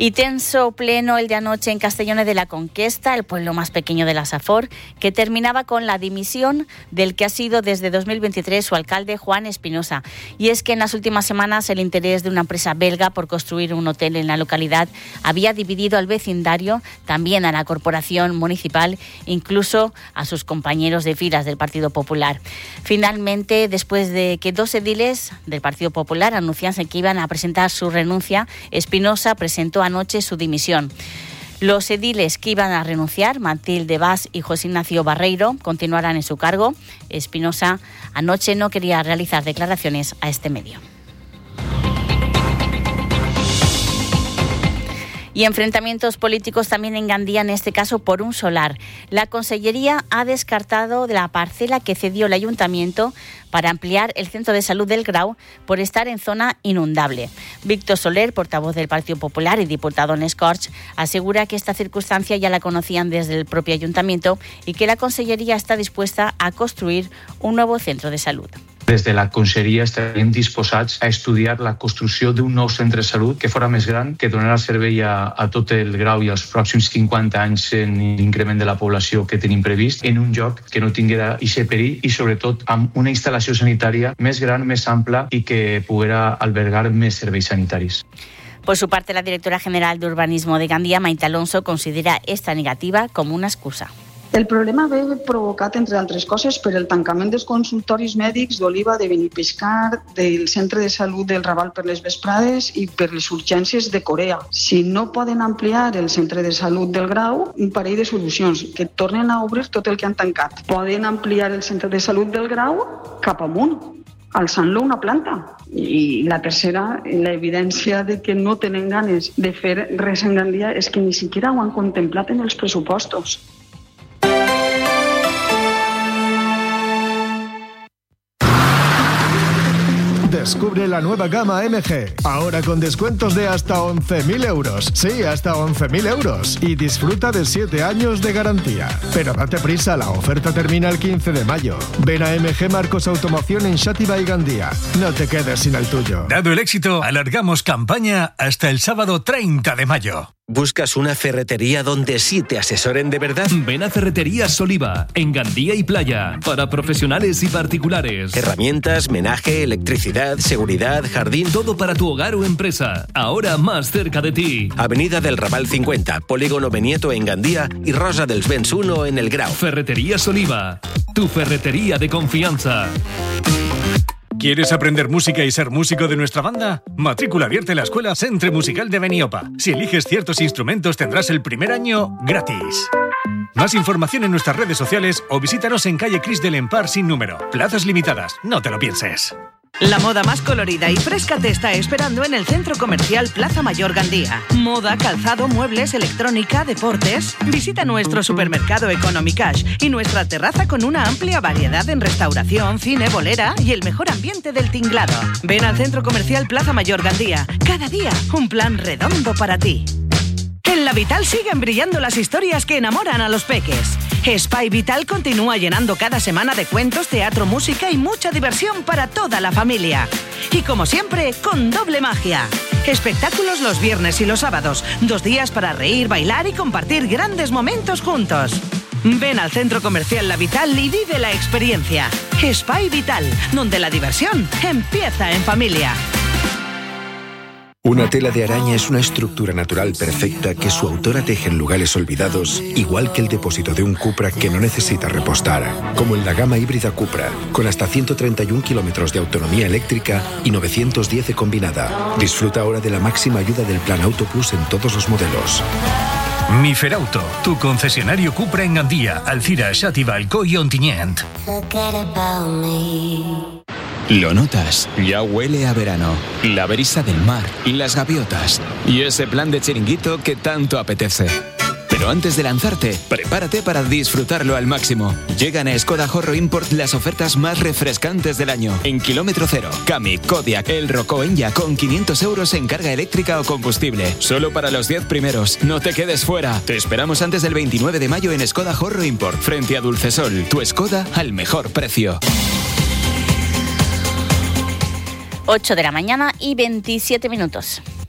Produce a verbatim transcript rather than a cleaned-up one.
Y tenso pleno el de anoche en Castellones de la Conquesta, el pueblo más pequeño de la Safor, que terminaba con la dimisión del que ha sido desde dos mil veintitrés su alcalde, Juan Espinosa. Y es que en las últimas semanas el interés de una empresa belga por construir un hotel en la localidad había dividido al vecindario, también a la corporación municipal, incluso a sus compañeros de filas del Partido Popular. Finalmente, después de que dos ediles del Partido Popular anunciasen que iban a presentar su renuncia, Espinosa presentó anoche su dimisión. Los ediles que iban a renunciar, Matilde Bas y José Ignacio Barreiro, continuarán en su cargo. Espinosa anoche no quería realizar declaraciones a este medio. Y enfrentamientos políticos también en Gandía, en este caso por un solar. La Consellería ha descartado de la parcela que cedió el Ayuntamiento para ampliar el centro de salud del Grau por estar en zona inundable. Víctor Soler, portavoz del Partido Popular y diputado en Escorch, asegura que esta circunstancia ya la conocían desde el propio Ayuntamiento y que la Consellería está dispuesta a construir un nuevo centro de salud. Des de la Conselleria estarem disposats a estudiar la construcció d'un nou centre de salut que fora més gran, que donarà servei a, a tot el Grau i als pròxims cinquanta anys en l'increment de la població que tenim previst, en un lloc que no tinguera ixe perill i sobretot amb una instal·lació sanitària més gran, més ampla i que poguera albergar més serveis sanitaris. Por su parte, la directora general de Urbanismo de Gandía, Maite Alonso, considera esta negativa como una excusa. El problema ve provocat, entre altres coses, per el tancament dels consultoris mèdics d'Oliva, de Benipescar, del centre de salut del Raval per les vesprades i per les urgències de Corea. Si no poden ampliar el centre de salut del Grau, un parell de solucions, que tornen a obrir tot el que han tancat. Poden ampliar el centre de salut del Grau cap amunt, alçant-lo una planta. I la tercera, la evidència de que no tenen ganes de fer res en Gandia és que ni siquiera ho han contemplat en els pressupostos. Descubre la nueva gama M G, ahora con descuentos de hasta once mil euros. Sí, hasta once mil euros. Y disfruta de siete años de garantía. Pero date prisa, la oferta termina el quince de mayo. Ven a M G Marcos Automoción en Xàtiva y Gandía. No te quedes sin el tuyo. Dado el éxito, alargamos campaña hasta el sábado treinta de mayo. ¿Buscas una ferretería donde sí te asesoren de verdad? Ven a Ferreterías Soliva, en Gandía y Playa, para profesionales y particulares. Herramientas, menaje, electricidad, seguridad, jardín... Todo para tu hogar o empresa, ahora más cerca de ti. Avenida del Raval cincuenta, Polígono Benieto en Gandía y Rosa dels Vents uno en el Grau. Ferreterías Oliva, tu ferretería de confianza. ¿Quieres aprender música y ser músico de nuestra banda? Matrícula abierta en la Escuela Centre Musical de Beniopa. Si eliges ciertos instrumentos tendrás el primer año gratis. Más información en nuestras redes sociales o visítanos en calle Cris del Empar sin número. Plazas limitadas, no te lo pienses. La moda más colorida y fresca te está esperando en el Centro Comercial Plaza Mayor Gandía. Moda, calzado, muebles, electrónica, deportes. Visita nuestro supermercado Economy Cash y nuestra terraza con una amplia variedad en restauración, cine, bolera y el mejor ambiente del tinglado. Ven al Centro Comercial Plaza Mayor Gandía. Cada día un plan redondo para ti. En La Vital siguen brillando las historias que enamoran a los peques. Spy Vital continúa llenando cada semana de cuentos, teatro, música y mucha diversión para toda la familia. Y como siempre, con doble magia. Espectáculos los viernes y los sábados. Dos días para reír, bailar y compartir grandes momentos juntos. Ven al Centro Comercial La Vital y vive la experiencia. Spy Vital, donde la diversión empieza en familia. Una tela de araña es una estructura natural perfecta que su autora teje en lugares olvidados, igual que el depósito de un Cupra que no necesita repostar. Como en la gama híbrida Cupra, con hasta ciento treinta y un kilómetros de autonomía eléctrica y novecientos diez de combinada. Disfruta ahora de la máxima ayuda del Plan Auto Plus en todos los modelos. Miferauto, tu concesionario Cupra en Gandía, Alcira, Xàtiva, Alcoi y Ontinyent. Lo notas, ya huele a verano, la brisa del mar, las gaviotas y ese plan de chiringuito que tanto apetece. Pero antes de lanzarte, prepárate para disfrutarlo al máximo. Llegan a Skoda Horro Import las ofertas más refrescantes del año. En kilómetro cero, Kami, Kodiaq, El Rocó Enya con quinientos euros en carga eléctrica o combustible. Solo para los diez primeros. No te quedes fuera. Te esperamos antes del veintinueve de mayo en Skoda Horro Import, frente a Dulcesol. Tu Skoda al mejor precio. ocho de la mañana y veintisiete minutos.